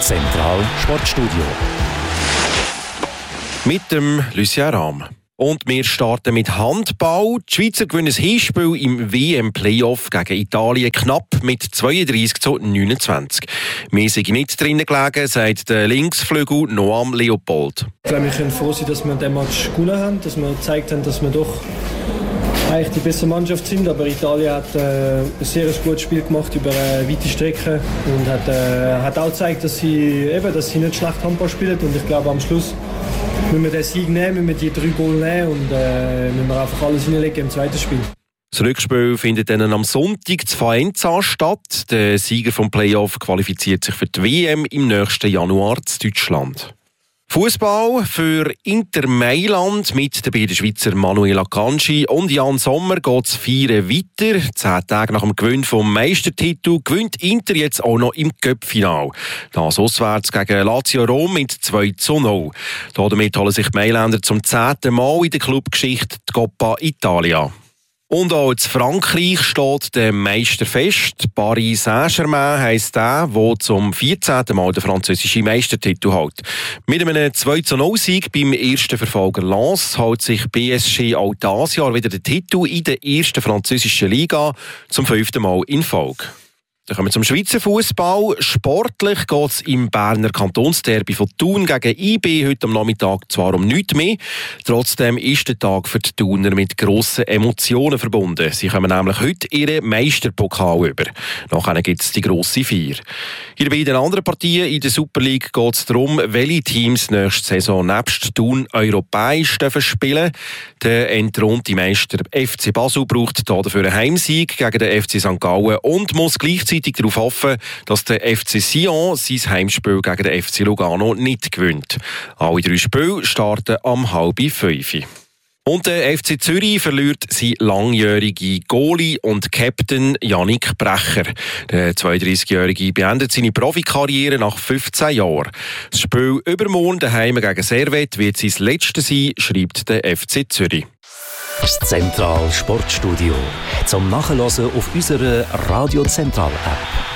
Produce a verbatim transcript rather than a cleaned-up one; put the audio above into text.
Zentral Sportstudio. Mit dem Lucien Rahm. Und wir starten mit Handball. Die Schweizer gewinnen ein Hinspiel im W M-Playoff gegen Italien knapp mit zweiunddreissig zu neunundzwanzig. Wir sind nicht drinnen gelegen, sagt der Linksflügel Noam Leopold. Ich glaube, wir können froh sein, dass wir den Match gewonnen haben, dass wir gezeigt haben, dass wir doch eigentlich die bessere Mannschaft sind. Aber Italien hat äh, ein sehr gutes Spiel gemacht über eine weite Strecke und hat, äh, hat auch gezeigt, dass sie, eben, dass sie nicht schlecht Handball spielen. Und ich glaube, am Schluss müssen wir den Sieg nehmen, müssen wir die drei Goal nehmen und äh, müssen wir einfach alles hineinlegen im zweiten Spiel. Das Rückspiel findet dann am Sonntag zu Faenza statt. Der Sieger vom Playoff qualifiziert sich für die W M im nächsten Januar in Deutschland. Fußball für Inter Mailand mit den beiden Schweizer Manuel Akanji und Jan Sommer geht es feiern weiter. Zehn Tage nach dem Gewinn vom Meistertitel gewinnt Inter jetzt auch noch im Cup-Final. Das auswärts gegen Lazio Rom mit zwei zu null. Damit holen sich die Mailänder zum zehnten Mal in der Clubgeschichte die Coppa Italia. Und auch in Frankreich steht der Meister fest. Paris Saint-Germain heisst der, der zum vierzehnten Mal den französischen Meistertitel hält. Mit einem zwei zu null Sieg beim ersten Verfolger Lens hält sich B S G auch dieses Jahr wieder den Titel in der ersten französischen Liga zum fünften Mal in Folge. Dann kommen wir zum Schweizer Fußball. Sportlich geht es im Berner Kantonsderby von Thun gegen I B heute am Nachmittag zwar um nichts mehr. Trotzdem ist der Tag für die Thuner mit grossen Emotionen verbunden. Sie kommen nämlich heute ihren Meisterpokal über. Nachher gibt es die grosse Feier. In den beiden anderen Partien in der Super League geht es darum, welche Teams nächste Saison nebst Thun europäisch spielen dürfen. Der entthronte Meister F C Basel braucht dafür einen Heimsieg gegen den F C Sankt Gallen und muss gleichzeitig darauf hoffen, dass der F C Sion sein Heimspiel gegen den F C Lugano nicht gewinnt. Alle drei Spiele starten am halb fünf. Und der F C Zürich verliert seinen langjährigen Goalie und Captain Yannick Brecher. Der zweiunddreißigjährige beendet seine Profikarriere nach fünfzehn Jahren. Das Spiel übermorgen daheim gegen Servette wird sein letztes sein, schreibt der F C Zürich. Das Zentral Sportstudio zum Nachhören auf unserer Radio Zentral App.